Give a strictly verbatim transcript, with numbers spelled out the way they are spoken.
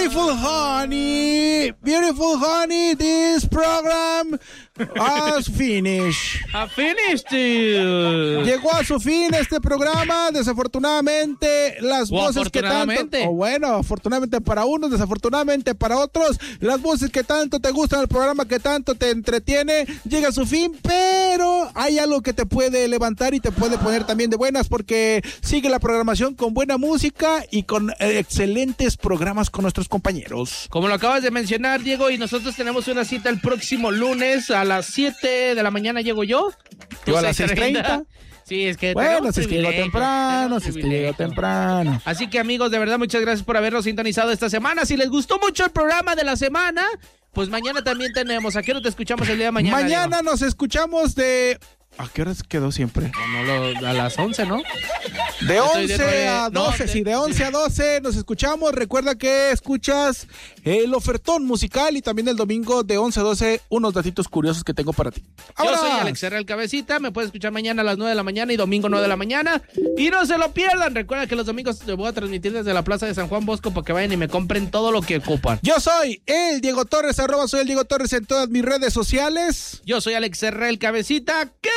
Beautiful honey, beautiful honey, this program has finished. A finish, dude. Llegó a su fin este programa. Desafortunadamente, las o voces que tanto, o bueno, afortunadamente para unos, desafortunadamente para otros, las voces que tanto te gustan, el programa que tanto te entretiene, llega a su fin, pero hay algo que te puede levantar y te puede poner también de buenas, porque sigue la programación con buena música y con eh, excelentes programas con nuestros compañeros. Como lo acabas de mencionar, Diego, y nosotros tenemos una cita el próximo lunes a las siete de la mañana. ¿Llego yo? ¿Yo a las seis treinta? Sí, es que bueno, si es que llego temprano, si es que llego temprano. Así que, amigos, de verdad, muchas gracias por habernos sintonizado esta semana. Si les gustó mucho el programa de la semana, pues mañana también tenemos. ¿A qué hora te escuchamos el día de mañana? Mañana Diego? Nos escuchamos de... ¿A qué horas quedó siempre? No, no, lo, a las once, ¿no? De once a doce, no, sí, de once a doce nos escuchamos. Recuerda que escuchas el ofertón musical y también el domingo de once a doce unos datitos curiosos que tengo para ti. Ahora. Yo soy Alex Herrera, el Cabecita. Me puedes escuchar mañana a las nueve de la mañana y domingo nueve de la mañana. Y no se lo pierdan. Recuerda que los domingos te voy a transmitir desde la Plaza de San Juan Bosco para que vayan y me compren todo lo que ocupan. Yo soy el Diego Torres, arroba soy el Diego Torres en todas mis redes sociales. Yo soy Alex Herrera, el Cabecita. ¿Qué?